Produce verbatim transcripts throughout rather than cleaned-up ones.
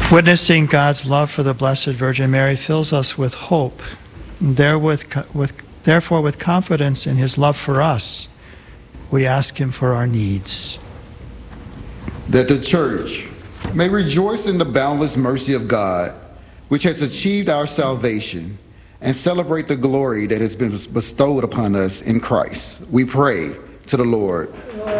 Witnessing God's love for the Blessed Virgin Mary fills us with hope. Therewith, with, therefore, with confidence in his love for us, we ask him for our needs. That the Church may rejoice in the boundless mercy of God, which has achieved our salvation, and celebrate the glory that has been bestowed upon us in Christ. We pray to the Lord. Lord,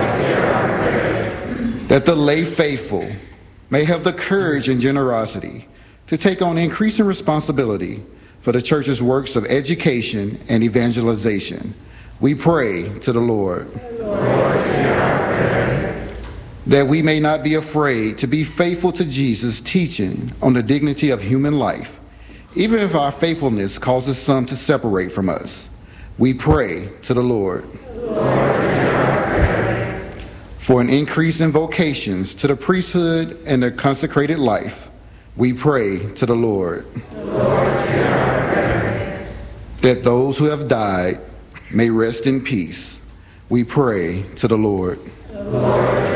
that the lay faithful may have the courage and generosity to take on increasing responsibility for the Church's works of education and evangelization. We pray to the Lord. Lord, that we may not be afraid to be faithful to Jesus' teaching on the dignity of human life, even if our faithfulness causes some to separate from us. We pray to the Lord. Lord, for an increase in vocations to the priesthood and their consecrated life, we pray to the Lord. Lord, that those who have died may rest in peace, we pray to the Lord. Lord,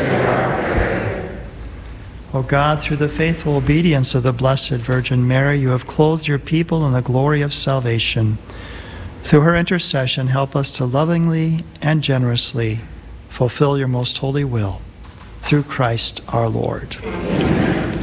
O God, through the faithful obedience of the Blessed Virgin Mary, you have clothed your people in the glory of salvation. Through her intercession, help us to lovingly and generously fulfill your most holy will. Through Christ our Lord. Amen.